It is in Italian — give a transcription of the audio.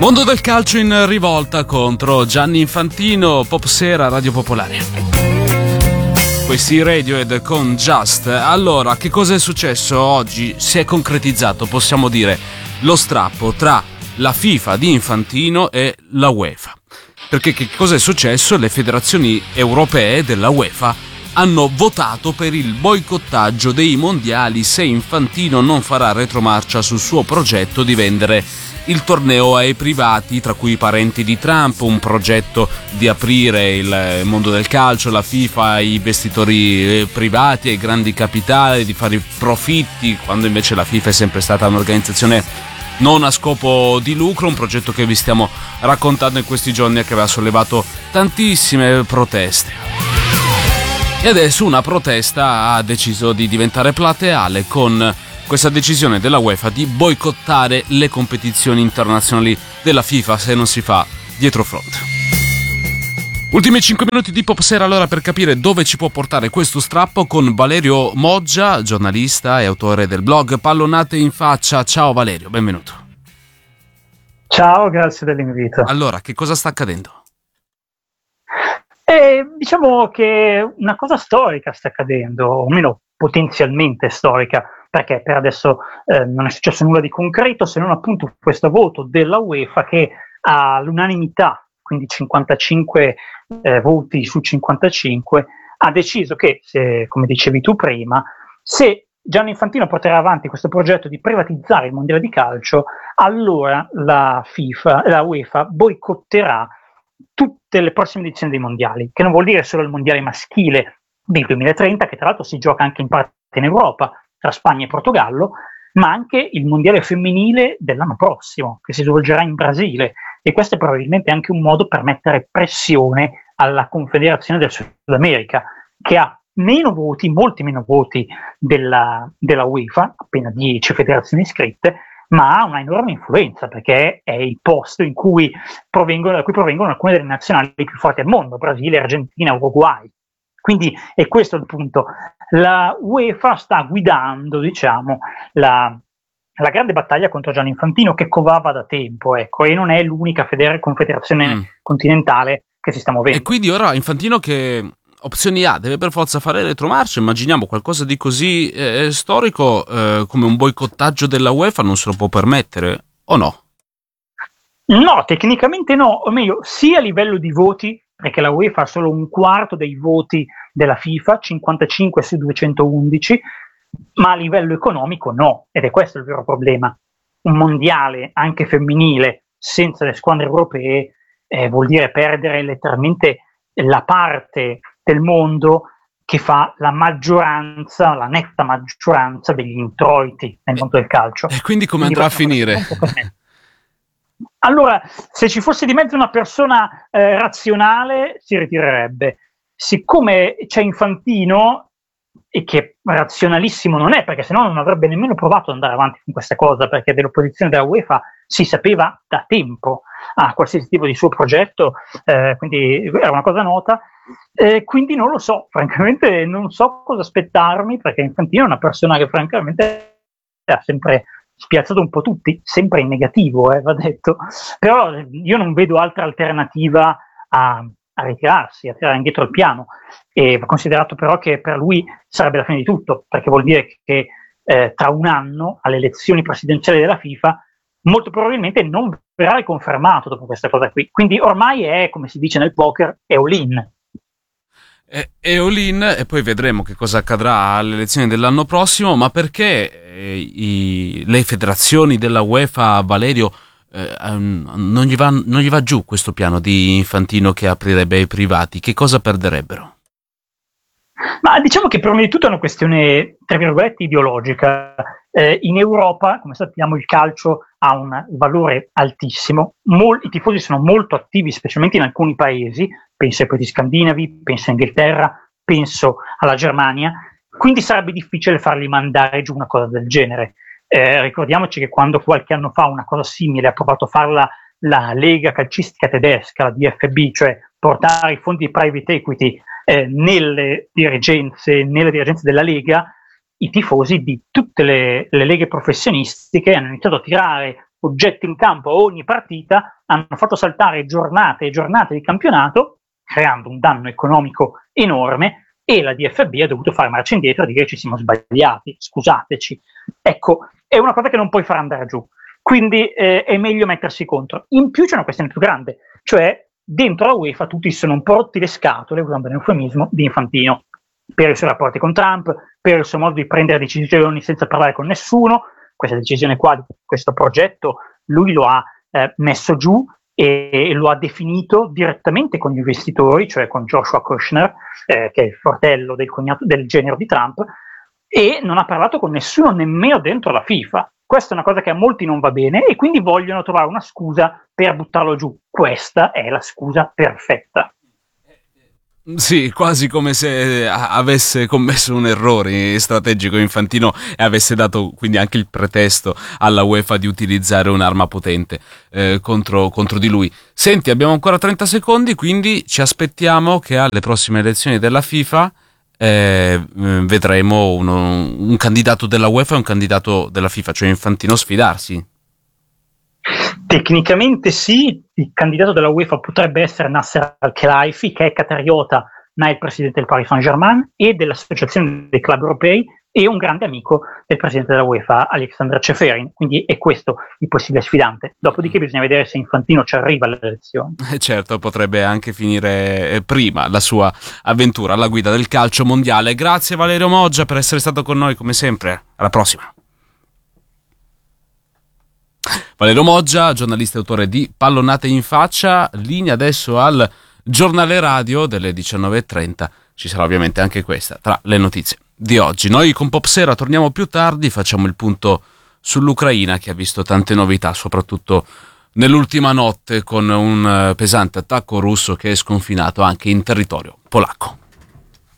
Mondo del calcio in rivolta contro Gianni Infantino, Pop Sera, Radio Popolare. Questi Radiohead con Just. Allora, che cosa è successo oggi? Si è concretizzato, possiamo dire, lo strappo tra la FIFA di Infantino e la UEFA. Perché che cosa è successo? Le federazioni europee della UEFA hanno votato per il boicottaggio dei mondiali se Infantino non farà retromarcia sul suo progetto di vendere il torneo ai privati, tra cui i parenti di Trump, un progetto di aprire il mondo del calcio, la FIFA, ai investitori privati, ai grandi capitali, di fare profitti, quando invece la FIFA è sempre stata un'organizzazione non a scopo di lucro, un progetto che vi stiamo raccontando in questi giorni e che aveva sollevato tantissime proteste. E adesso una protesta ha deciso di diventare plateale con questa decisione della UEFA di boicottare le competizioni internazionali della FIFA se non si fa dietrofront. Ultimi 5 minuti di Pop Sera allora per capire dove ci può portare questo strappo con Valerio Moggia, giornalista e autore del blog Pallonate in Faccia. Ciao Valerio, benvenuto. Ciao, grazie dell'invito. Allora, che cosa sta accadendo? Diciamo che una cosa storica sta accadendo, o almeno potenzialmente storica, perché per adesso non è successo nulla di concreto, se non appunto questo voto della UEFA che all'unanimità, quindi 55 voti su 55, ha deciso che, come dicevi tu prima, se Gianni Infantino porterà avanti questo progetto di privatizzare il mondiale di calcio, allora la UEFA boicotterà tutte le prossime edizioni dei mondiali, che non vuol dire solo il mondiale maschile del 2030, che tra l'altro si gioca anche in parte in Europa, tra Spagna e Portogallo, ma anche il mondiale femminile dell'anno prossimo, che si svolgerà in Brasile, e questo è probabilmente anche un modo per mettere pressione alla Confederazione del Sud America, che ha meno voti, molti meno voti della UEFA, appena 10 federazioni iscritte, ma ha una enorme influenza, perché è il posto da cui provengono alcune delle nazionali più forti al mondo, Brasile, Argentina, Uruguay. Quindi è questo il punto. La UEFA sta guidando, diciamo, la grande battaglia contro Gianni Infantino, che covava da tempo, ecco, e non è l'unica confederazione continentale che si sta muovendo. E quindi ora Infantino che opzioni ha? Deve per forza fare retromarcia? Immaginiamo qualcosa di così storico come un boicottaggio della UEFA non se lo può permettere, o no? No, tecnicamente no, o meglio, sia a livello di voti, perché la UEFA ha solo un quarto dei voti della FIFA, 55 su 211, ma a livello economico no, ed è questo il vero problema. Un mondiale, anche femminile, senza le squadre europee, vuol dire perdere letteralmente la parte del mondo che fa la maggioranza, la netta maggioranza degli introiti nel mondo del calcio. E quindi come andrà a finire? Allora, se ci fosse di mezzo una persona razionale, si ritirerebbe. Siccome c'è Infantino, e che razionalissimo non è, perché sennò non avrebbe nemmeno provato ad andare avanti con questa cosa, perché dell'opposizione della UEFA si sapeva da tempo a qualsiasi tipo di suo progetto, quindi era una cosa nota. Quindi non lo so, francamente non so cosa aspettarmi, perché Infantino è una persona che francamente ha sempre spiazzato un po' tutti, sempre in negativo, va detto, però io non vedo altra alternativa a ritirarsi, a tirare indietro il piano, e va considerato però che per lui sarebbe la fine di tutto, perché vuol dire che tra un anno, alle elezioni presidenziali della FIFA, molto probabilmente non verrà riconfermato dopo questa cosa qui, quindi ormai è, come si dice nel poker, è all-in. È all-in, e poi vedremo che cosa accadrà alle elezioni dell'anno prossimo. Ma perché le federazioni della UEFA, Valerio, non gli va giù questo piano di Infantino che aprirebbe ai privati? Che cosa perderebbero? Ma diciamo che prima di tutto è una questione, tra virgolette, ideologica. In Europa, come sappiamo, il calcio ha un valore altissimo, i tifosi sono molto attivi, specialmente in alcuni paesi, penso ai paesi scandinavi, penso a Inghilterra, penso alla Germania, quindi sarebbe difficile farli mandare giù una cosa del genere. Ricordiamoci che quando qualche anno fa una cosa simile ha provato a farla la Lega calcistica tedesca, la DFB, cioè portare i fondi di private equity nelle dirigenze della Lega, i tifosi di tutte le leghe professionistiche hanno iniziato a tirare oggetto in campo a ogni partita, hanno fatto saltare giornate e giornate di campionato, creando un danno economico enorme, e la DFB ha dovuto fare marcia indietro e dire ci siamo sbagliati, scusateci. Ecco, è una cosa che non puoi far andare giù, quindi è meglio mettersi contro. In più c'è una questione più grande, cioè dentro la UEFA tutti si sono un po' rotti le scatole, usando l'eufemismo, di Infantino, per i suoi rapporti con Trump, per il suo modo di prendere decisioni senza parlare con nessuno. Questa decisione qua, questo progetto, lui lo ha messo giù e lo ha definito direttamente con gli investitori, cioè con Joshua Kushner, che è il fratello del genero di Trump, e non ha parlato con nessuno, nemmeno dentro la FIFA. Questa è una cosa che a molti non va bene e quindi vogliono trovare una scusa per buttarlo giù. Questa è la scusa perfetta. Sì, quasi come se avesse commesso un errore strategico Infantino e avesse dato quindi anche il pretesto alla UEFA di utilizzare un'arma potente contro di lui. Senti, abbiamo ancora 30 secondi, quindi ci aspettiamo che alle prossime elezioni della FIFA vedremo un candidato della UEFA e un candidato della FIFA, cioè Infantino, sfidarsi. Tecnicamente sì, il candidato della UEFA potrebbe essere Nasser Al-Khelaifi, che è qatariota ma è il presidente del Paris Saint-Germain e dell'Associazione dei Club Europei e un grande amico del presidente della UEFA, Alexander Ceferin, quindi è questo il possibile sfidante. Dopodiché bisogna vedere se Infantino ci arriva alle elezioni. Certo, potrebbe anche finire prima la sua avventura alla guida del calcio mondiale. Grazie Valerio Moggia per essere stato con noi come sempre, alla prossima. Valerio Moggia, giornalista e autore di Pallonate in faccia, linea adesso al giornale radio delle 19.30, ci sarà ovviamente anche questa tra le notizie di oggi. Noi con Popsera torniamo più tardi, facciamo il punto sull'Ucraina che ha visto tante novità, soprattutto nell'ultima notte con un pesante attacco russo che è sconfinato anche in territorio polacco.